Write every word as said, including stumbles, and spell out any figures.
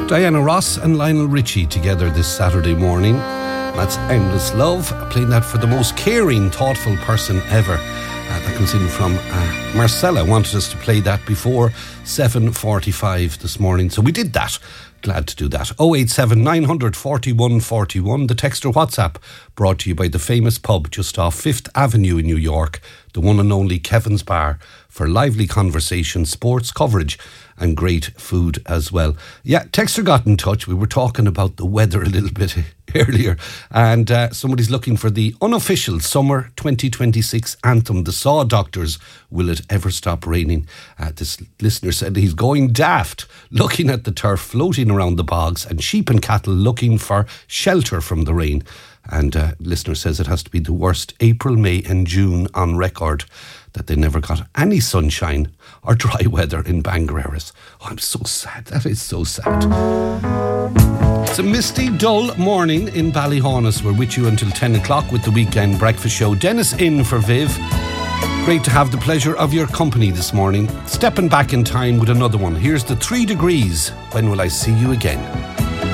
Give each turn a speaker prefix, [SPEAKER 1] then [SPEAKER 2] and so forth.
[SPEAKER 1] Diana Ross and Lionel Richie together this Saturday morning. That's Endless Love, playing that for the most caring, thoughtful person ever. Uh, that comes in from uh, Marcella, wanted us to play that before seven forty-five this morning, so we did that. Glad to do that. oh eight seven nine four one four one. The text or WhatsApp brought to you by the famous pub just off Fifth Avenue in New York, the one and only Kevin's Bar, for lively conversation, sports coverage and great food as well. Yeah, Texter got in touch. We were talking about the weather a little bit earlier, and uh, somebody's looking for the unofficial summer twenty twenty-six anthem, the Saw Doctors, Will It Ever Stop Raining? Uh, this listener said he's going daft looking at the turf floating around the bogs and sheep and cattle looking for shelter from the rain. And uh, listener says it has to be the worst April, May and June on record, that they never got any sunshine or dry weather in Bangor. Oh, I'm so sad. That is so sad. It's a misty, dull morning in Ballyhaunis. We're with you until ten o'clock with the weekend breakfast show. Dennis in for Viv. Great to have the pleasure of your company this morning. Stepping back in time with another one. Here's the Three Degrees. When Will I See You Again?